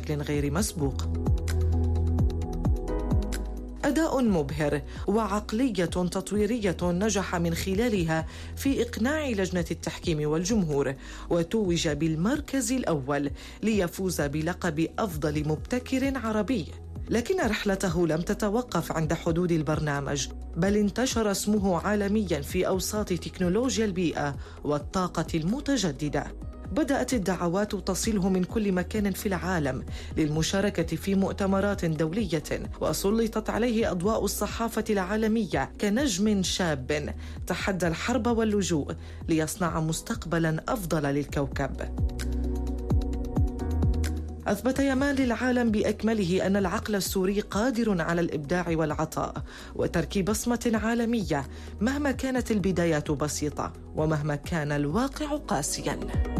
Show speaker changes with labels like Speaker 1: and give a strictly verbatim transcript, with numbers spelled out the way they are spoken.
Speaker 1: بشكل غير مسبوق. أداء مبهر وعقلية تطويرية نجح من خلالها في إقناع لجنة التحكيم والجمهور، وتوج بالمركز الأول ليفوز بلقب أفضل مبتكر عربي. لكن رحلته لم تتوقف عند حدود البرنامج، بل انتشر اسمه عالمياً في أوساط تكنولوجيا البيئة والطاقة المتجددة. بدأت الدعوات تصله من كل مكان في العالم للمشاركة في مؤتمرات دولية، وسلطت عليه أضواء الصحافة العالمية كنجم شاب تحدى الحرب واللجوء ليصنع مستقبلاً أفضل للكوكب. أثبت يامان للعالم بأكمله أن العقل السوري قادر على الإبداع والعطاء وترك بصمة عالمية مهما كانت البدايات بسيطة ومهما كان الواقع قاسياً.